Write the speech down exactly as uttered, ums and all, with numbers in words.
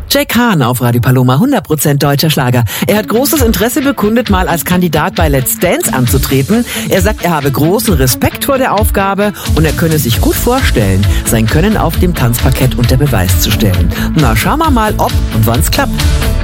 Jake Hahn auf Radio Paloma, hundert Prozent deutscher Schlager. Er hat großes Interesse bekundet, mal als Kandidat bei Let's Dance anzutreten. Er sagt, er habe großen Respekt vor der Aufgabe und er könne sich gut vorstellen, sein Können auf dem Tanzparkett unter Beweis zu stellen. Na, schauen wir mal, ob und wann's klappt.